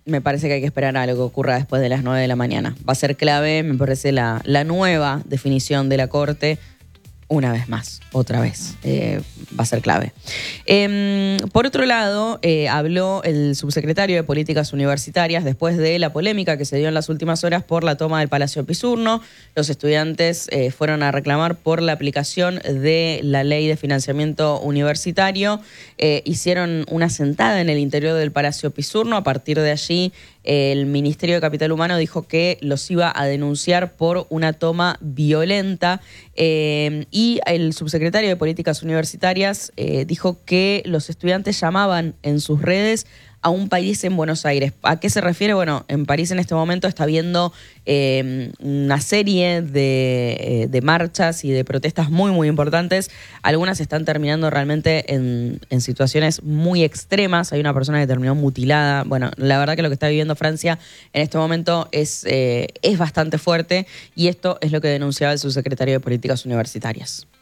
me parece que hay que esperar a lo que ocurra después de las 9 de la mañana. Va a ser clave, me parece, la nueva definición de la Corte. Una vez más, otra vez, va a ser clave. Por otro lado, habló el subsecretario de Políticas Universitarias después de la polémica que se dio en las últimas horas por la toma del Palacio Pisurno. Los estudiantes fueron a reclamar por la aplicación de la ley de financiamiento universitario. Hicieron una sentada en el interior del Palacio Pisurno. A partir de allí, el Ministerio de Capital Humano dijo que los iba a denunciar por una toma violenta. Y el subsecretario de Políticas Universitarias dijo que los estudiantes llamaban en sus redes a un país en Buenos Aires. ¿A qué se refiere? Bueno, en París en este momento está habiendo una serie de marchas y de protestas muy, muy importantes. Algunas están terminando realmente en situaciones muy extremas. Hay una persona que terminó mutilada. Bueno, la verdad que lo que está viviendo Francia en este momento es bastante fuerte, y esto es lo que denunciaba el subsecretario de Políticas Universitarias.